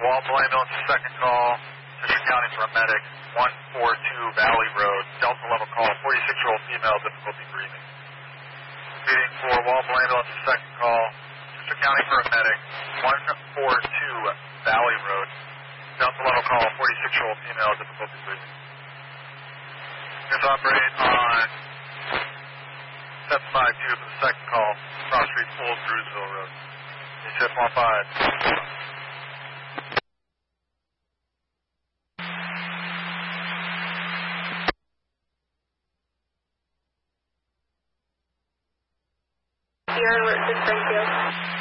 Walpole Ambulance, second call, Citrus County for a medic, 142 Valley Road, Delta level call, 46-year-old female, difficulty breathing. Repeating for Walpole Ambulance, second call, Citrus County for a medic, 142 Valley Road, Delta level call, 46-year-old female, difficulty breathing. Just operate on 752 for the second call, Cross Street, Old Drewsville Road. ACF 15. You're alert to Springfield.